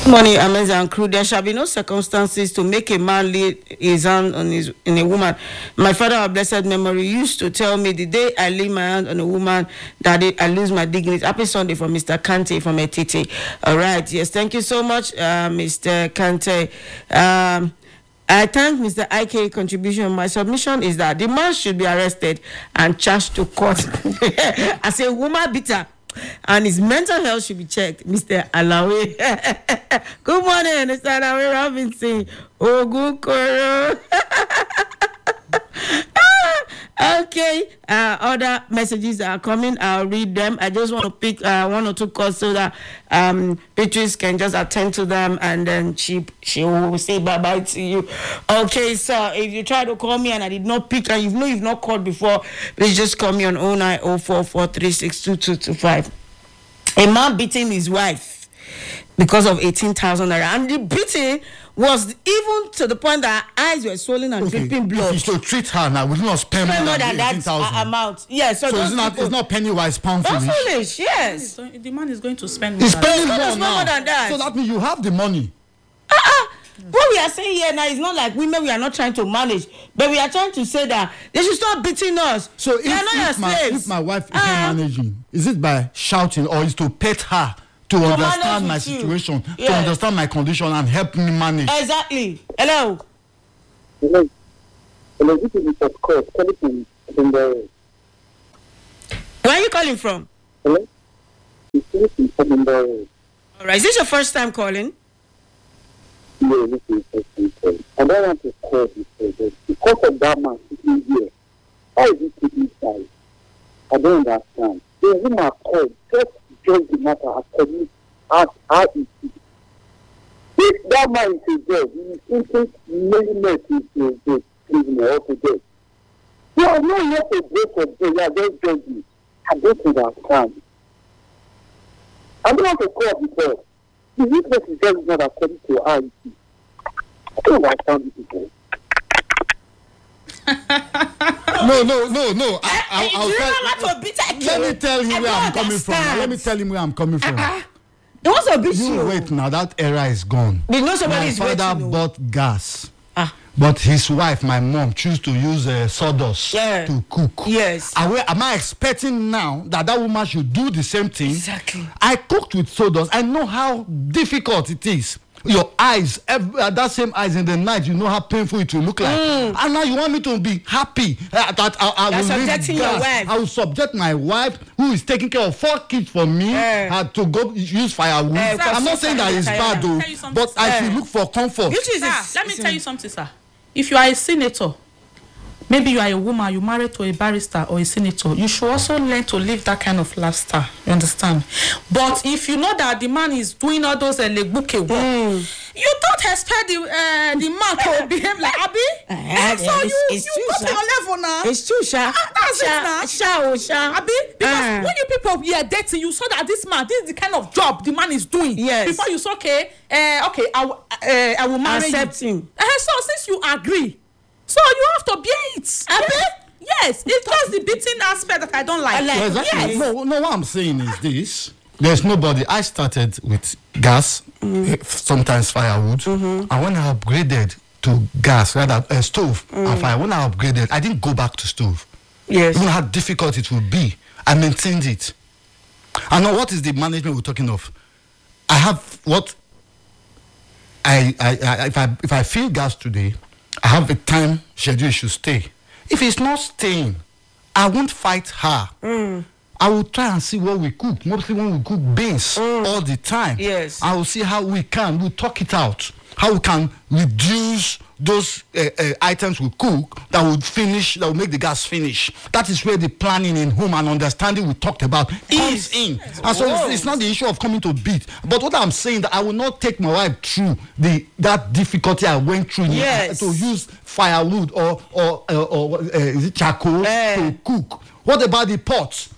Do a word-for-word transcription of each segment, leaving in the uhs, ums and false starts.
Money, Amazon crew. There shall be no circumstances to make a man lay his hand on his in a woman. My father of blessed memory used to tell me the day I lay my hand on a woman, that day I lose my dignity. Happy Sunday from Mister Kante from Etiti. All right, yes, thank you so much, uh, Mister Kante. Um, I thank Mister I K contribution. My submission is that the man should be arrested and charged to court as a woman beater, and his mental health should be checked. Mister Alawi. Good morning, Mister Alawi Robinson. Oh, good Koro. Okay, uh, other messages are coming. I'll read them. I just want to pick uh, one or two calls so that um, Beatrice can just attend to them, and then she she will say bye bye to you. Okay, so if you try to call me and I did not pick, and you know you've not called before, please just call me on oh nine oh four four three six two two two five. A man beating his wife because of eighteen thousand naira, and the beating was even to the point that her eyes were swollen and okay. dripping blood. If you should treat her now, we do not spend more than, than that uh, amount. Yes, so, so it's not it's not penny wise pound foolish. Not foolish, yes. The man is going to spend more. He's spending more, more, now. more than that. So that means you have the money. Uh-uh. What we are saying here now is not like women we are not trying to manage, but we are trying to say that they should stop beating us. So if, they are not if, your my, slaves. if my wife is uh-uh. not managing, is it by shouting or is to pet her? To, to understand my situation, yes. to understand my condition and help me manage. Exactly. Hello. Hello. Hello, this is Mister Scott calling from the. Where are you calling from? Hello. It's from the. All right. Is this your first time calling? No, this is the first time calling. I don't want to call because because of that man sitting here. How is he sitting inside? I don't understand. The woman called just. Just the matter according as how it is. If that man is a judge, he is thinking many men to to prison or to death. You are not here to break for jail, you are just judging. I don't understand. I don't want to call because the weakness is just not according to how it is. I don't understand this people. No, no, no, no. I, I, I'll tell, to let me tell him where I'm coming from. Let me tell him where I'm coming from. Uh-uh. He wants to beat you. You wait now. That era is gone. You know somebody my is father waiting, bought gas. Ah. But his wife, my mom, chose to use uh, sawdust yeah. to cook. Yes. Are we, am I expecting now that that woman should do the same thing? Exactly. I cooked with sawdust. I know how difficult it is. Your eyes, every, uh, that same eyes in the night, you know how painful it will look like. Mm. And now you want me to be happy uh, that I, I will subjecting your wife. I will subject my wife, who is taking care of four kids for me, uh, uh, to go use firewood. Uh, I'm not saying that it's bad though, but I uh, should look for comfort. Sir, let me tell you something, sir. If you are a senator, maybe you are a woman, you married to a barrister or a senator, you should also learn to live that kind of lifestyle. You understand? But if you know that the man is doing all those uh, legbuke work, mm. you don't expect the uh, the man to behave like Abi. Uh, and so it's, you it's you go to your level now. It's true, Sha. Ah, that's Sha, it now. Sha, oh, Sha. Abi, because uh. when you people were dating, you saw that this man, this is the kind of job the man is doing. Yes. Before you saw, okay, uh, okay, I, will, uh, I will marry Accept you. him. Uh, so since you agree. So you have to bear it. Abi? Yes, it's just the beating aspect that I don't like. like well, exactly. Yes. No, no, what I'm saying is this. There's nobody. I started with gas, mm-hmm. sometimes firewood. Mm-hmm. And when I upgraded to gas, rather a uh, stove mm. and fire, when I upgraded, I didn't go back to stove. Yes. Even how difficult it would be, I maintained it. I know what is the management we're talking of. I have what I, I, I if I if I feel gas today, I have a time schedule should stay. If it's not staying, I won't fight her. Mm. I will try and see what we cook. Mostly when we cook beans mm. all the time. Yes. I will see how we can. We'll talk it out. How we can reduce those uh, uh, items we cook that will finish, that will make the gas finish. That is where the planning in home and understanding we talked about comes in. Yes. And so it's, it's not the issue of coming to beat. But what I'm saying that I will not take my wife through the that difficulty I went through yes. to use firewood or or uh, or uh, is it charcoal uh. to cook. What about the pots?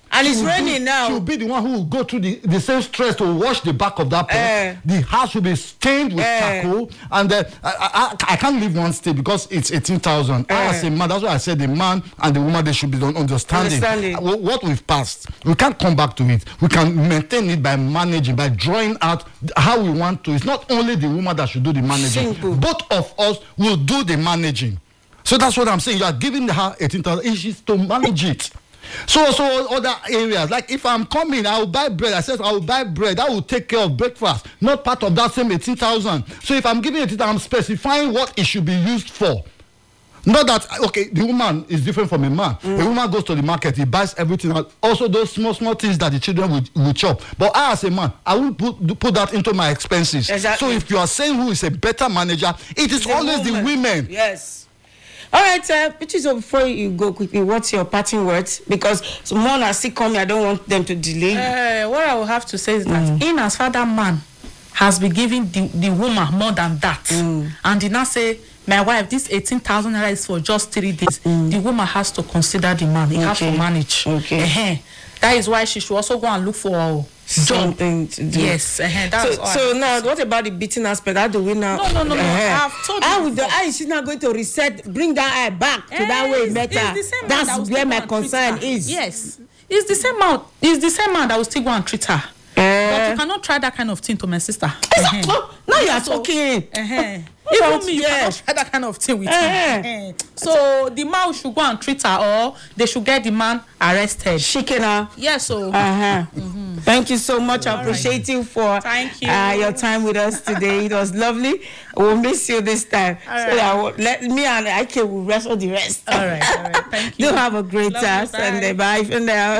And it's she will raining be, now. She will be the one who will go through the, the same stress to wash the back of that pot. Uh, the house will be stained with uh, charcoal, and uh, I, I, I can't leave one state because it's eighteen thousand. Uh, as a man, that's why I said the man and the woman, they should be understanding, understanding. Uh, what we've passed. We can't come back to it. We can maintain it by managing, by drawing out how we want to. It's not only the woman that should do the managing. Simple. Both of us will do the managing. So that's what I'm saying. You are giving her eighteen thousand. She's to manage it. So, so other areas, like if I'm coming, I will buy bread. I said I will buy bread. I will take care of breakfast. Not part of that same eighteen thousand. So if I'm giving eighteen thousand, I'm specifying what it should be used for. Not that, okay, the woman is different from a man. Mm. A woman goes to the market, he buys everything. Also those small, small things that the children will, will chop. But I, as a man, I will put, put that into my expenses. Exactly. So if you are saying who is a better manager, it is the always woman. The women. Yes. All right, uh, so before you go quickly, what's your parting words? Because some more are still coming, I don't want them to delay. Uh, what I will have to say is that mm. in as far that man has been giving the, the woman more than that, mm. and did not say, my wife, this eighteen thousand naira is for just three days, mm. the woman has to consider the man. He okay. has to manage. Okay. Uh-huh. That is why she should also go and look for something to do. Yes. Uh-huh. That's so so now, what about the beating aspect? How do we now? No, no, no, no. Uh-huh. I've told you. How, would the, how is she not going to reset, bring that eye back to uh, that way better? That's that where my concern is. Yes. It's the same man. It's the same man that will still go and treat her. Uh, but you cannot try that kind of thing to my sister. Uh-huh. No, now you are so, talking. Uh-huh. Even me, you yes. cannot try that kind of thing with uh-huh. me. Uh-huh. So the man should go and treat her, or they should get the man arrested. Shaking her. Yes. So. Uh-huh. Mm-hmm. Thank you so much. I appreciate right. you for Thank you. Uh, your time with us today. It was lovely. We'll miss you this time. All so right. that will, let me and Ike will wrestle the rest. All right. All right. Thank you. Do have a great time. Sunday. Bye for now.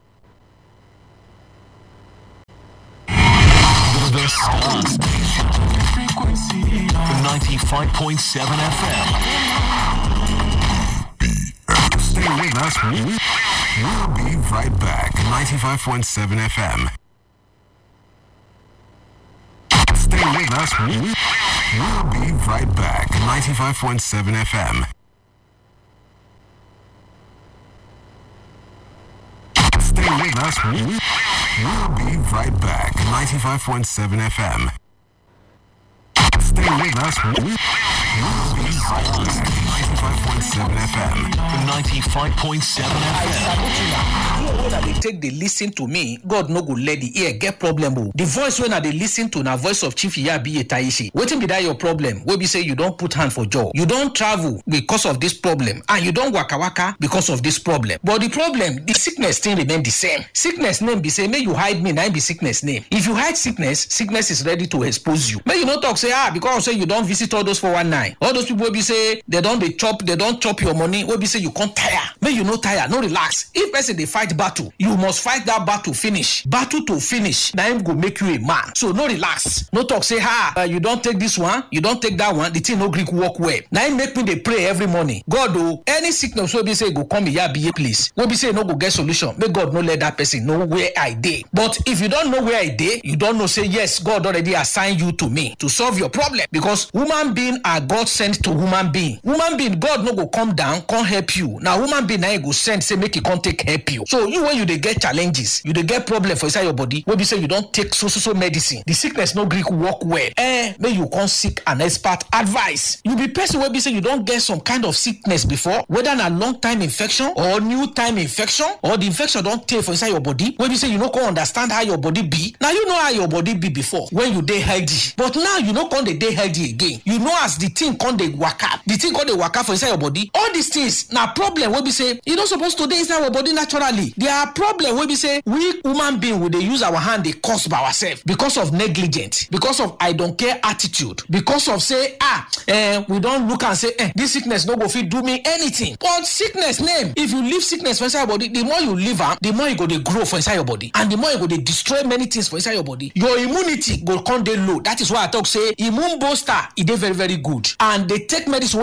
The Star Station. Frequency ninety-five point seven F M. Stay with us. We'll be right back. ninety-five point seven F M. Stay with us. We'll be right back. ninety-five point seven F M. Stay with us. We'll be right back. ninety-five point seven F M. Stay with us. We'll be right back. ninety-five point seven F M. ninety-five point seven F M. You know they take the listen to me, God no go let the ear get problem. Oh. The voice when they listen to na voice of Chief Iyabi Taishi. Wetin be that your problem? Wey be say you don't put hand for jaw. You don't travel because of this problem, and you don't waka waka because of this problem. But the problem, the sickness still remain the same. Sickness name be say, may you hide me, na be sickness name. If you hide sickness, sickness is ready to expose you. May you not talk say ah because say you don't visit all those four one nine. All those people will be say they don't they chop, they don't chop your money. Will be say you can't tire. May you no tire, no relax. If person they fight battle, you must fight that battle finish. Battle to finish. Now him go make you a man. So no relax. No talk say ha uh, you don't take this one, you don't take that one. The thing no Greek work well. Now him make me they pray every morning. God oh any sickness will be say go come here be a place. Will be say no go get solution. May God no let that person know where I dey. But if you don't know where I dey, you don't know say yes God already assigned you to me to solve your problem, because human being are God sent to human being. Human being God no go come down, come help you. Now human being now go send say make it come take help you. So you when you they get challenges, you they get problem for inside your body. When you say you don't take so so so medicine, the sickness no Greek work well. Eh, may you come seek an expert advice. You be person where be say you don't get some kind of sickness before, whether a long time infection or new time infection, or the infection don't take for inside your body. When you say you no can understand how your body be, now you know how your body be before when you dey healthy. But now you know can they dey healthy again. You know as the thing can they waka, the thing can they waka for inside your body. All these things now problem where be say you not supposed to dey inside our body naturally. There are problem where we say we human being will they use our hand they cause by ourselves because of negligence, because of I don't care attitude, because of say ah eh, we don't look and say eh, this sickness no go fit do me anything. But sickness name, if you leave sickness for inside your body, the more you leave am, the more you go they grow for inside your body, and the more you go they destroy many things for inside your body. Your immunity go come dey low. That is why I talk say immune booster it dey very very good, and they take medicine where go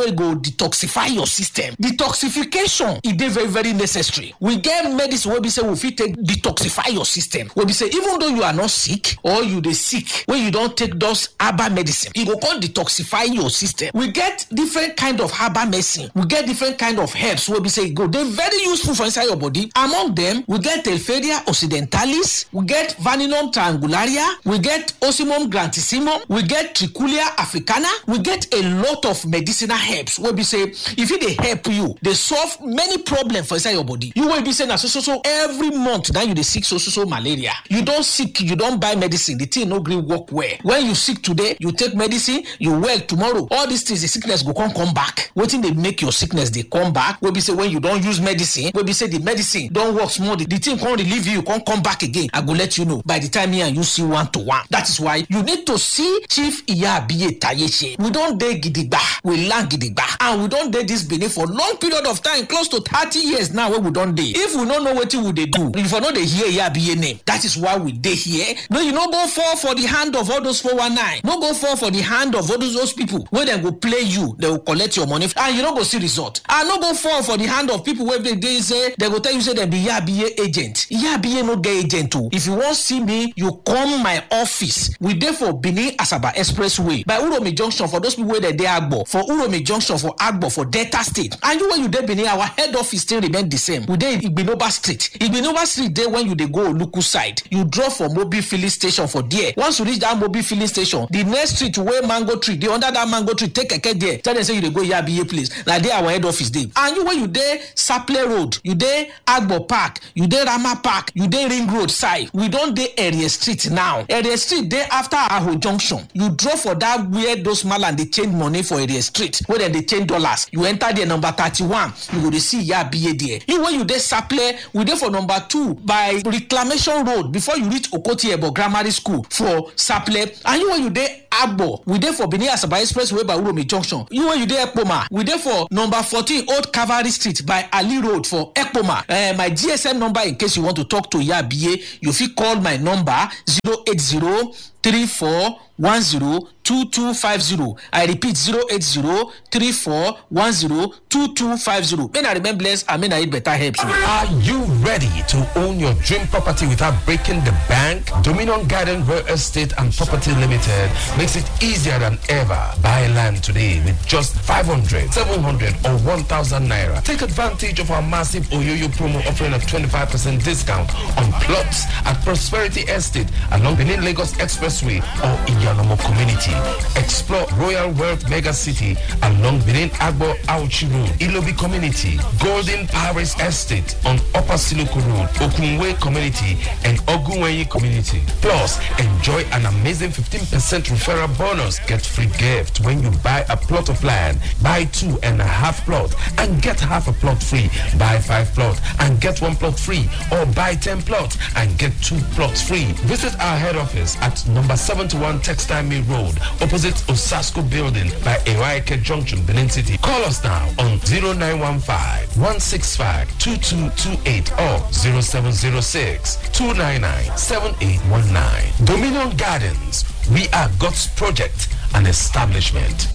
detoxify your system. Detoxification e dey very very necessary. We get medicine wey be say we fit take detoxify your system. Wey be say even though you are not sick or you dey sick, when you don take those herbal medicine, e go come detoxify your system. We get different kind of herbal medicine. We get different kind of herbs wey be say e go dey very useful for inside your body. Among them, we get Telferia occidentalis, we get Vaninum triangularia, we get Ocimum grantissimum, we get Trichulia africana. We get a lot of medicinal herbs wey be say if e dey help you, dey solve many problems for inside your body. You wey be say na so so so every month now you dey sick so so so malaria. You don sick, you don buy medicine, the thing no gree work well. When you sick today, you take medicine, you well tomorrow. All these things, the sickness go come come back. Wetin dey make your sickness dey come back? Wey be say when you don use medicine, wey be say the medicine don work small, the, the thing come relieve you, come come back again. I go let you know by the time me and you see one to one. That is why you need to see Chief Iyabiye Tayeche. We don dey gidigba, we land gidigba, and we don dey this Benin for long period of time, close to thirty years now wey we don dey. If we no know wetin we dey do, if we no dey hear Iyabiye name, that is why we dey here. No, you no go fall for the hand of all those four one nine. No go fall for the hand of all those, those people wey dem go play you, they will collect your money and you no go see result. And no go fall for the hand of people wey dey dey say they go tell you say dem be Iyabiye agent. Iyabiye no get agent o. If you wan see me, you come my office. We dey for Benin Asaba Expressway by Uromi Junction for those people wey dey dey Agbo, for Uromi Junction for Agbo for Delta State. And you when you dey Benin, our head office still remain the same. We dey Igbinoba Street. Igbinoba Street dey when you dey go Oluku side. You drop for Mobil filling station for there. Once you reach that Mobil filling station, the next street where mango tree, dey under that mango tree, take keke there. Tell them say you dey go Iyabiye place. Like there our head office dey. And you when you dey Saple Road, you dey Agbo Park, you dey Rama Park, you dey Ring Road side. We don dey Area Street now. Area Street dey after Aho Junction. You drop for that where those malam dey change money for Area Street, where dem dey change dollars. You enter there number thirty-one, you go dey see Iyabiye there. You when you dey Saple, we dey for number two by Reclamation Road before you reach Okoti Ebo Grammar School for Saple. And you when you dey Agbo, we dey for Benin Asaba Expressway by Uromi Junction. You when you dey Ekpoma, we dey for number fourteen Old Cavalry Street by Ali Road for Ekpoma. Uh, my G S M number in case you want to talk to Iyabiye, you fit call my number zero eight zero three four one zero two two five zero. I repeat zero eight zero three four one zero two two five zero. May I remain blessed and may I eat better helps you. Are you ready to own your dream property without breaking the bank? Dominion Garden Real Estate and Property Limited makes it easier than ever. Buy land today with just five hundred, seven hundred or one thousand naira. Take advantage of our massive Oyoyo promo offering a twenty-five percent discount on plots at Prosperity Estate along Benin Lagos Expressway or Iyanomo Community. Explore Royal Wealth Mega City along Benin Agbo Auchi Road, Ilobi Community, Golden Paris Estate on Upper Siluku Road, Okunwe Community, and Ogunweyi Community. Plus, enjoy an amazing fifteen percent referral bonus. Get free gift when you buy a plot of land. Buy two and a half plot and get half a plot free. Buy five plot and get one plot free. Or buy ten plots and get two plots free. Visit our head office at number seventy-one Textile Mill Road, opposite Osasco Building by Ewaike Junction, Benin City. Call us now on zero nine one five, one six five, two two two eight or zero seven zero six, two nine nine, seven eight one nine. Dominion Gardens, we are God's project and establishment.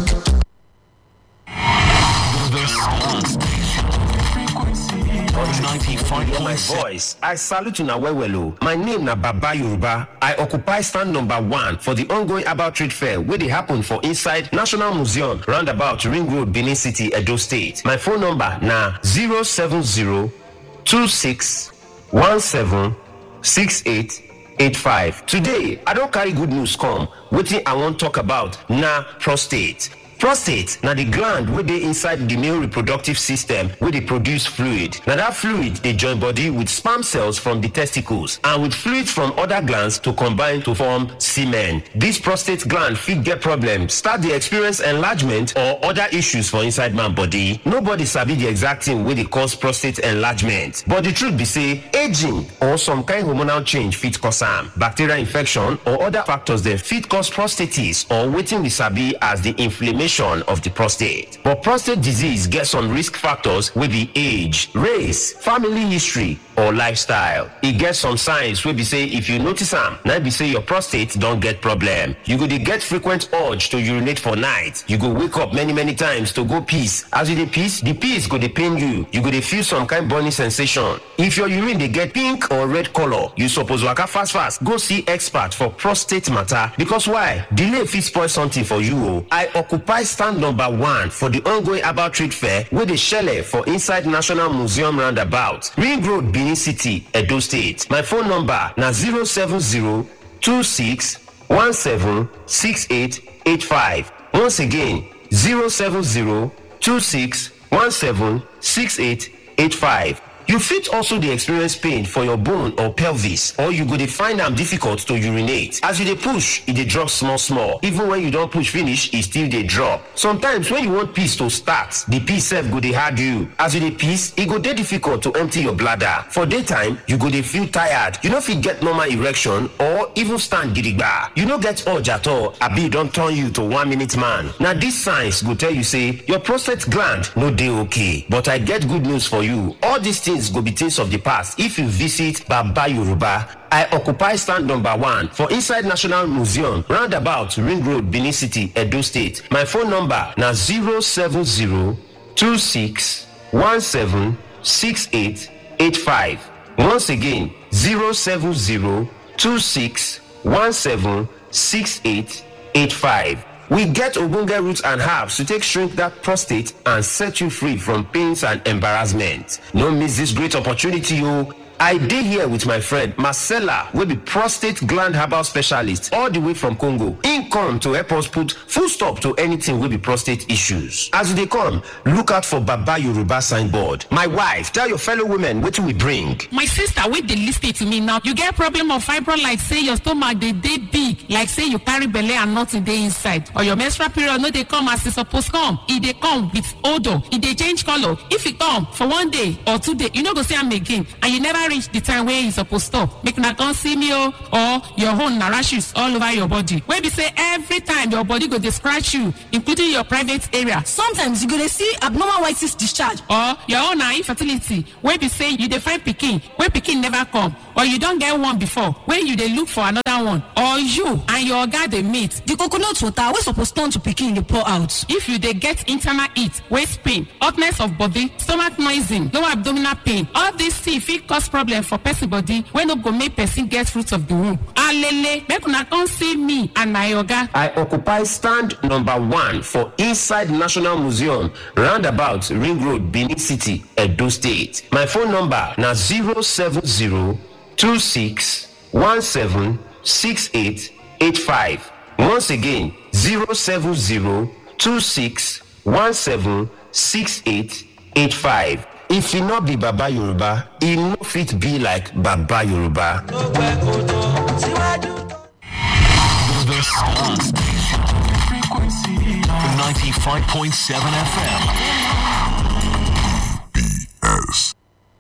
Hear my voice. I salute you now well well. My name na Baba Yoruba. I occupy stand number one for the ongoing about trade fair where they happen for inside National Museum roundabout Ring Road, Benin City, Edo State. My phone number na zero seven zero two six one seven six eight eight five. Today, I don't carry good news come. Wetin I wan talk about na prostate. Prostate na the gland wey dey inside the male reproductive system wey dey produce fluid. Na that fluid dey join body with sperm cells from the testicles and with fluids from other glands to combine to form semen. This prostate gland fit get problem, start dey experience enlargement or other issues for inside man body. Nobody sabi the exact thing wey dey cause prostate enlargement, but the truth be say aging or some kind hormonal change fit cause am. Bacterial infection or other factors dem fit cause prostatitis or wetin we sabi as the inflammation inflammation of the prostate. But prostate disease gets some risk factors wey be age, race, family history, or lifestyle. E get some signs wey be say if you notice am, na be say your prostate don get problem. You go dey get frequent urge to urinate for night. You go wake up many many times to go piss. As you dey piss, the piss go dey pain you. You go dey feel some kind burning sensation. If your urine dey get pink or red color, you suppose waka fast fast go see expert for prostate matter, because why? Delay fit spoil something for you o. I occupy stand number one for the ongoing herbal trade fair wey dey shele for inside National Museum roundabout, Ring Road, Benin City, Edo State. My phone number na zero seven zero two six one seven six eight eight five. Once again, zero seven zero two six one seven six eight eight five. You fit also dey experience pain for your bone or pelvis, or you go dey find am difficult to urinate. As you dey push, e dey drop small small. Even when you don push finish, e still dey drop. Sometimes when you want piss to start, the piss sef go dey hard you. As you dey piss, e go dey difficult to empty your bladder. For daytime, you go dey feel tired. You no fit get normal erection or even stand gidigba. You no get urge at all, abi e don turn you to one minute man. Na these signs go tell you say your prostate gland no dey okay. But I get good news for you. All these things go be things of the past if you visit Baba Yoruba. I occupy stand number one for inside National Museum, roundabout Ring Road, Benin City, Edo State. My phone number na zero seven zero two six one seven six eight eight five. Once again, zero seven zero two six one seven six eight eight five. We get ogbonge roots and herbs to take shrink that prostate and set you free from pains and embarrassment. No miss this great opportunity, o. I dey here with my friend Marcella, wey be prostate gland herbal specialist all the way from Congo. Im come to help us put full stop to anything wey be prostate issues. As you dey come, look out for Baba Yoruba signboard. My wife, tell your fellow women wetin we bring. My sister wey dey lis ten to me now, you get problem of fibroid, like say your stomach dey dey big, like say you carry belle and nothing dey inside, or your menstrual period no dey come as e suppose come. E dey come with odour, e dey change colour. If e come for one day or two days, you no go see am again, and you never reach the time wey you suppose stop. Make una come see me o. Or your own na rashes all over your body, wey be say every time your body go dey scratch you, including your private area. Sometimes you go dey see abnormal white cyst discharge. Or your own na infertility, wey be say you dey find pikin wey pikin never come, or you don get one before wey you dey look for another one, or you and your oga dey meet. The coconut water wey suppose turn to pikin dey pour out. If you dey get internal heat, waist pain, hotness of body, stomach noising, lower abdominal pain, all these things fit cause problem for person body wey no go make person get fruit of the womb. Alele, make una come see me and my oga. I occupy stand number one for inside National Museum, roundabout Ring Road, Benin City, Edo State. My phone number na zero seven zero two six one seven six eight eight five. Once again, zero seven zero two six one seven six eight eight five. If e no be Baba Yoruba, e no fit be like Baba Yoruba. The Star Station. Frequency ninety-five point seven F M. B S.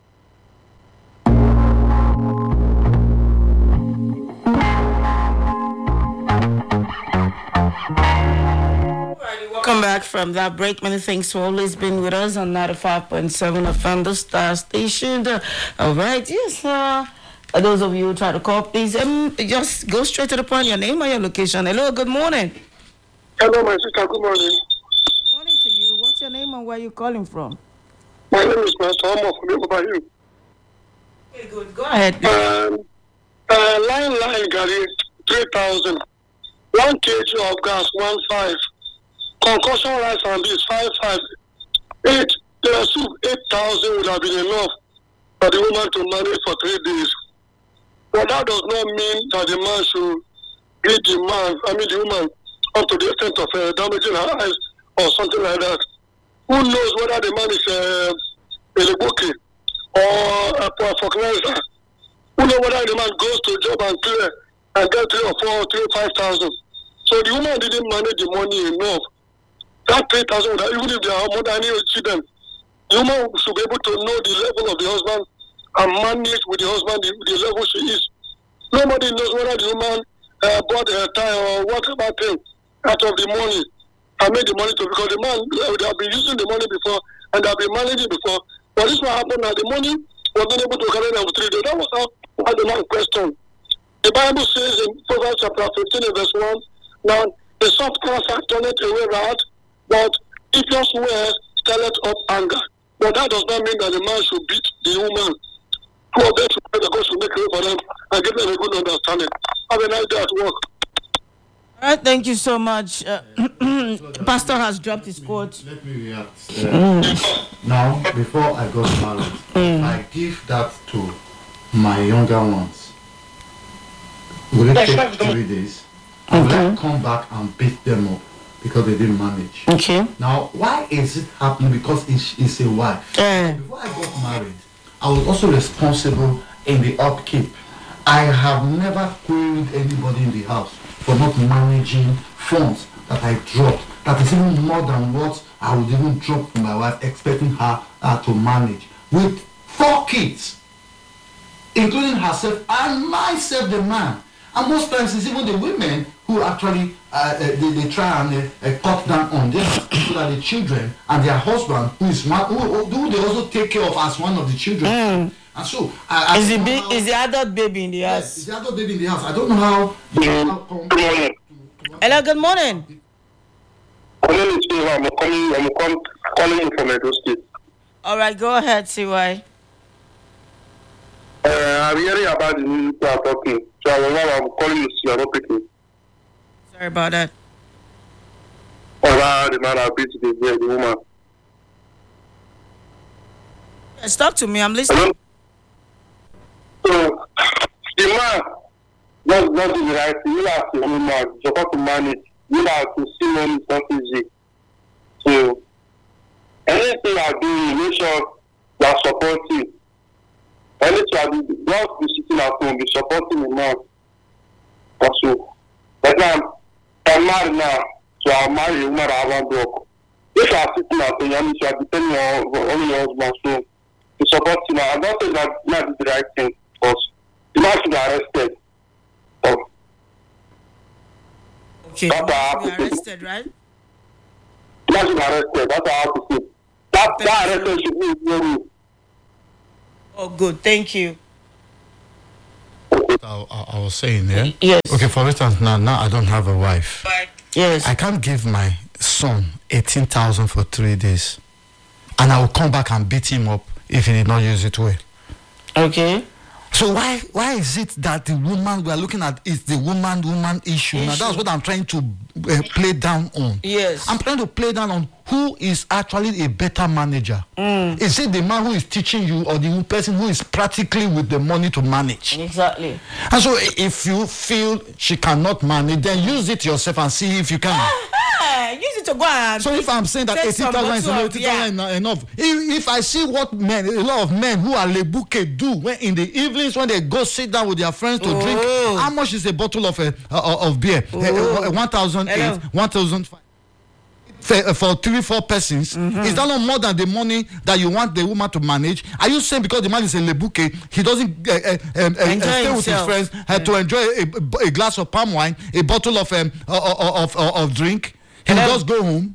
Welcome back from that break. Many thanks for always being with us on ninety-five point seven F M, the Star Station. Uh, all right, yes, uh, those of you who try to call, please um, just go straight to the point, your name and your location. Hello, good morning. Hello, my sister, good morning. Good morning to you. What's your name and where are you calling from? My name is Pastor Omo from Ibadan. Okay, good. Go ahead. Um, uh, line, line, Gary, three thousand. One kg of gas, one five. Concussion rice and beans, five five. Eight, the soup, eight thousand would have been enough for the woman to manage for three days. But that does not mean that the man should beat the man, I mean the woman, up to the extent of uh, damaging her eyes or something like that. Who knows whether the man is uh, a Lebuki or a Falknizer? Who knows whether the man goes to a job and clear and get three or four, three or five thousand? So the woman didn't manage the money enough. That three thousand, even if they are more than any children, the woman should be able to know the level of the husband and manage with the husband the, the level she is. Nobody knows whether the woman uh, bought a tie or whatever thing out of the money. and made the money to, because the man, uh, they have been using the money before and they have been managing before. But this what happened now, the money was not able to carry them for three days. That was how why the man questioned. The Bible says in Proverbs chapter fifteen and verse one, now the soft answer turneth away wrath, but impious words stirreth up anger. But that does not mean that the man should beat the woman. Two of them should pray that God should make way for them and give them a good understanding. Have a nice day at work. All right, thank you so much. Uh, Pastor has dropped his quote. Let me react. Uh, mm. Now, before I got married, mm. I give that to my younger ones. Will it take three days? I will Okay. I come back and beat them up because they didn't manage. Okay. Now, why is it happening? Because it's, it's a wife. Uh, Before I got married, I was also responsible in the upkeep. I have never queried anybody in the house for not managing funds that I dropped. That is even more than what I would even drop for my wife, expecting her uh, to manage. With four kids, including herself and myself, the man. And most times it's even the women who actually uh, uh, they, they try and uh, uh, cut down on them so that the children and their husband, who is one, who, who, who they also take care of as one of the children. Mm. And so, I, I is, the don't big, know how- is the adult baby in the Yes, house? it's the adult baby in the house. I don't know how. Good morning. Hello, good morning. My name is Steve. I'm coming, I'm come, calling you from Edo State. All right, go ahead, C Y. Uh, I'm hearing about the news you are talking. So I was now I'm calling you, you are not picking. Sorry about that. About the man that beat the, the, the woman. Yes, talk to me. I'm listening. So, the man does not do the right thing. You have to woman, you're supposed to manage. You have to see money is not easy. So, anything you are doing, make sure you are supporting. Anything you are doing, don't be sitting at home, be supporting the man. Also, but now, I'm married now, so I'll marry a woman that I haven't broke. If you are sitting at home, you are depending on, on your husband, so to support him. I don't think that that is the right thing, because the man should be arrested. So, Okay. that's what I have You to say. arrested, right? The man should be arrested. That's what I have to say. That, that arrested should be very. Oh, good. Thank you. I, I, I was saying, yeah? Yes. Okay, for instance, now, now I don't have a wife. Yes. I can't give my son eighteen thousand for three days. And I will come back and beat him up if he did not use it well. Okay. So why why is it that the woman we are looking at is the woman woman issue? Now that's what I'm trying to uh, play down on. Yes. I'm trying to play down on who is actually a better manager. Mm. Is it the man who is teaching you or the person who is practically with the money to manage? Exactly. And so i- if you feel she cannot manage, then use it yourself and see if you can. Ah, use it to go and. So if I'm saying that take eighteen some thousand is bottle enough, of- eighteen thousand is enough. If, if I see what men, a lot of men who are lebuke do when in the evenings when they go sit down with their friends to Oh. drink, how much is a bottle of uh, uh, of beer? Oh. Uh, one thousand eight, Hello. one thousand five. For, for three, four persons, Mm-hmm. is that not more than the money that you want the woman to manage? Are you saying because the man is a lebuke, he doesn't uh, uh, um, uh, Enjoy stay with his himself. friends uh, to enjoy a, a glass of palm wine, a bottle of um, of, of, of, of drink? He will Hello. just go home.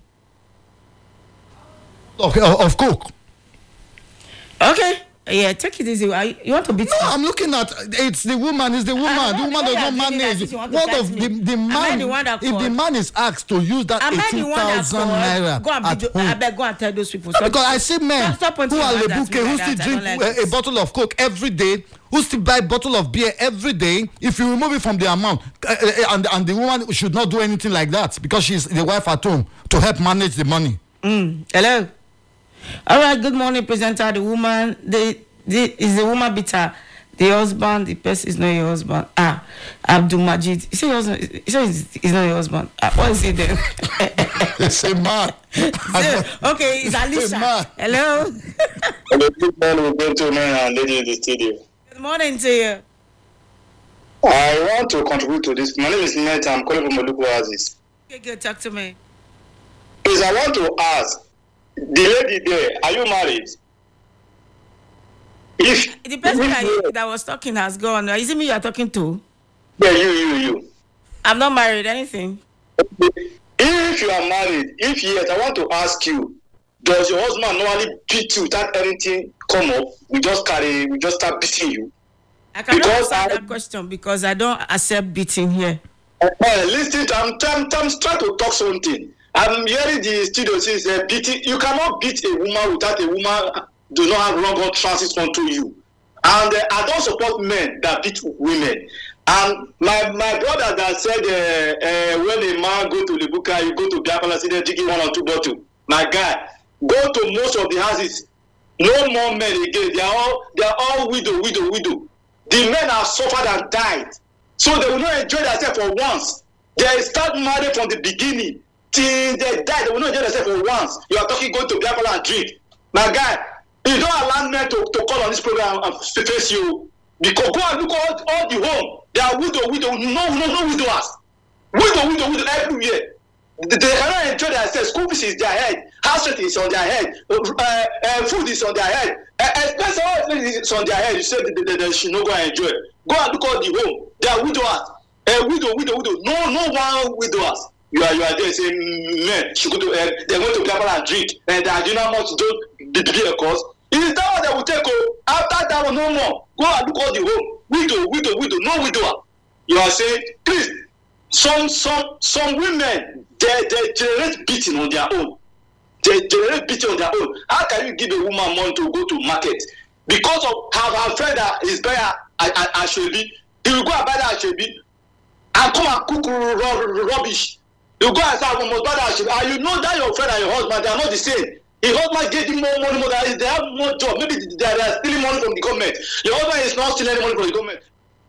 Okay, of, of coke. Okay. Yeah, take it easy. I, you want to beat No, me? I'm looking at it's the woman. It's the woman. I'm The not- woman the way does not you're doing that manage. is you want to What fight of me. the the Am I man? the one that If the called? man is asked to use that Am I eighteen the one that thousand called? naira Go and at beat the, I home. beg, go and tell those people. No, because I see men Stop- stop pointing who are your hand at lebuke me who like still that. I drink don't like a, a this. bottle of coke every day, who still buy a bottle of beer every day. If you remove it from the amount, uh, uh, and and the woman should not do anything like that because she's the wife at home to help manage the money. Mm. Hello. All right. Good morning, presenter. The woman, the, the is the woman bitter. The husband, the person is not your husband. Ah, Abdul Majid. He said your husband. He said he's, he's not your husband. Ah, what is it then? It's a man. Okay, it's It's a Alicia. man. Hello. Hello, good morning, gentlemen and lady in the studio. Good morning to you. I want to contribute to this. My name is Neta. I'm calling from Oluku Oasis. Okay, good. Talk to me. Please, I want to ask the lady there, are you married? If The person if that, you- that was talking has gone. Is it me you are talking to? yeah, you, you, you. I'm not married. Anything. If If you are married, if yes, I want to ask you, does your husband normally beat you without anything come up? We just carry, we just start beating you. I cannot answer I, that question because I don't accept beating here. Uh, listen, I'm, I'm, I'm trying to talk something. I'm hearing the studio says uh, beating. You cannot beat a woman without a woman do not have wrong transit onto you. And uh, I don't support men that beat women. And my my brother that said uh, uh, when a man go to Libuka, you go to Biafra, see them drinking one or two bottles. My guy, go to most of the houses. No more men again. They are all they are all widow, widow, widow. The men have suffered and died, so they will not enjoy themselves for once. They start married from the beginning till they die. They will not enjoy themselves for once. You are talking going to Biafra and drink. My guy, you don't allow men to, to call on this program and face you. Because go and look at all, all the home. They are widow, widow, no, no, no widowers. Widow, widow, widow everywhere. They, they cannot enjoy themselves. School fees is their head. House rent is on their head. Uh, uh, food is on their head. Uh, expense all things is on their head. You say they, they, they should not go and enjoy. Go and look at the home. They are widowers. Uh, widow, widow, widow. No, no one widowers. You are, you are there saying, men, should go to, uh, they're going to gather and drink. And the additional months don't be a cause. It is that one they will take oh, after that one no more. Go and look at the home. Widow, widow, widow, no widower. You are saying, please, some some some women they, they generate beating on their own. They generate beating on their own. How can you give a woman money to go to market? Because of her, her friend that is buyer Ashwebi, he will go and buy that Ashwebi and come and cook rubbish. You go and say, I must buy that Ashwebi. And you know that your friend and your husband, they are not the same. Your husband gave you more money, more than they have more job. Maybe they are stealing money from the government. Your husband is not stealing any money from the government.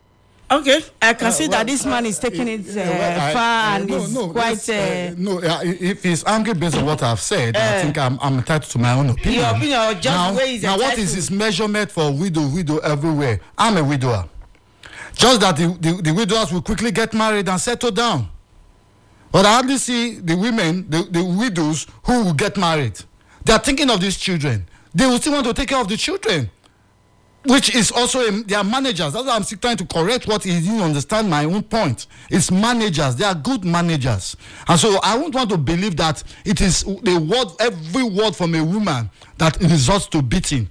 Okay, I can uh, see well, that this man is taking it uh, well, far I, I, and no, is no, quite. Uh, no, uh, if he's angry based on what I've said, uh, I think I'm, I'm entitled to my own opinion. Your opinion, just now, the way he's now what is his measurement for widow, widow everywhere? I'm a widower. Just that the, the, the widowers will quickly get married and settle down. But I hardly see the women, the, the widows who will get married. They are thinking of these children. They will still want to take care of the children, which is also a, they are managers. That's why I'm still trying to correct what he didn't understand my own point. It's managers. They are good managers. And so I won't want to believe that it is the word, every word from a woman that results to beating.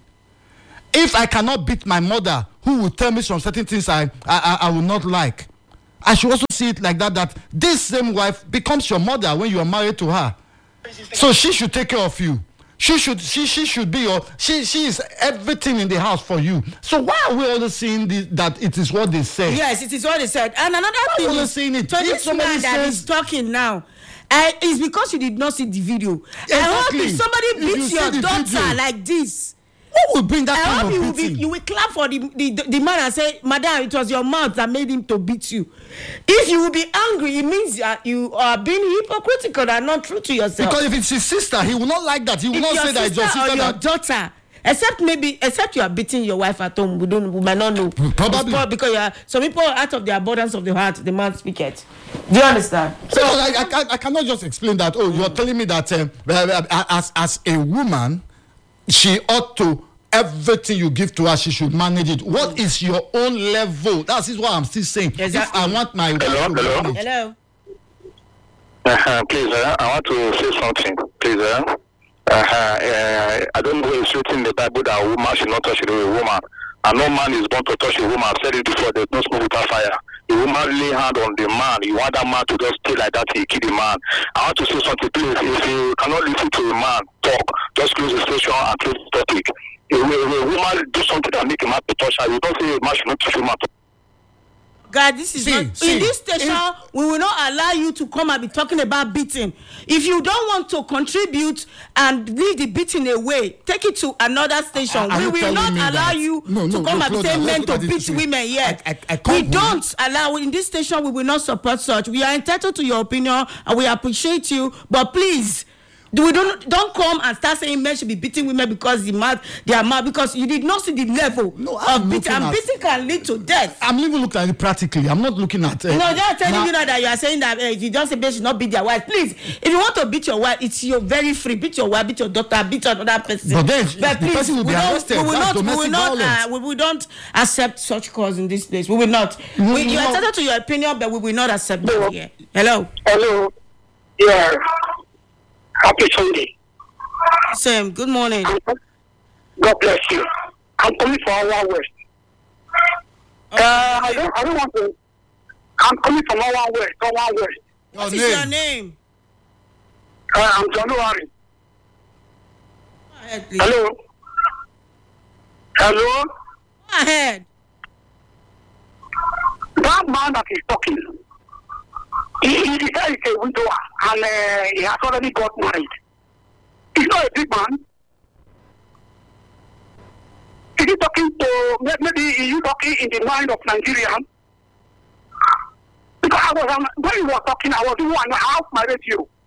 If I cannot beat my mother, who will tell me some certain things I, I, I will not like, I should also see it like that, that this same wife becomes your mother when you are married to her. So she should take care of you. She should she she should be your she she is everything in the house for you. So why are we always seeing this, that it is what they say? Yes, it is what they said. And another why thing is seeing it. So if this man that says, is talking now, uh, is because you did not see the video. Exactly. I hope if somebody If beats you your see the daughter video, like this, what will bring that I kind hope of you will, be, beating? you will clap for the, the, the man and say, Madam, it was your mouth that made him to beat you. If you will be angry, it means that you are being hypocritical and not true to yourself. Because if it's his sister, he will not like that. He will if not your say that it's your sister or your that... daughter, except maybe, except you are beating your wife at home, we don't, we might not know. Probably. Because you are, some people, out of the abundance of the heart, the man speak it. Do you understand? So I, I, I cannot just explain that. Oh, you're telling me that um, as as a woman, she ought to. Everything you give to her, she should manage it. What is your own level? That is what I'm still saying. Exactly. If I want my hello, wife to hello. manage. Hello. Uh-huh, please, uh, I want to say something. Please, uh, uh-huh, uh, I don't know where it's written in the Bible that a woman should not touch a woman. And no man is born to touch a woman. I've said it before. There's no smoke without fire. A woman lay hand on the man. You want that man to just stay like that, he kill the man. I want to say something, please. If you cannot listen to a man talk, just close the station and close the topic. A, a, a woman do something that make a man to touch her. You don't say a man should not touch a woman. God, this is see, not see, in this station. in, we will not allow you to come and be talking about beating. If you don't want to contribute and leave the beating away, take it to another station. Are we you will telling not me allow that- you No, no, to come no, and Claudia, say let's men look to at it beat this way. women yet. I- I- I we can't don't allow in this station. We will not support such. We are entitled to your opinion and we appreciate you, but please. We don't don't come and start saying men should be beating women because the mad they are mad because you did not see the level No, I'm of beating. And looking at- beating can lead to death. I'm even looking at it practically. I'm not looking at. Uh, No, they're telling now- you now that you are saying that uh, if you don't say men should not beat their wife. Please, if you want to beat your wife, it's your very free. Beat your wife, beat your daughter, beat another person. But then the person will we be don't- arrested. We will That's not. We will domestic not. Uh, violence. we, we don't accept such cause in this place. We will not. No, we, you no. are entitled to your opinion, but we will not accept that here. Hello. Hello. Yeah. Happy Sunday. Sam, good morning. God bless you. I'm coming from our west. Uh, I don't, I don't want to. I'm coming from our west, our west. What Your is name? your name? Uh, I'm January. Go ahead, please. Hello. Hello. Go ahead. That man that is talking, he, he is a widower and uh, he has already got married. He's not a big man. Is he talking to, maybe is you talking in the mind of Nigerian? Because I was, um, when he was talking, I was the one out my radio.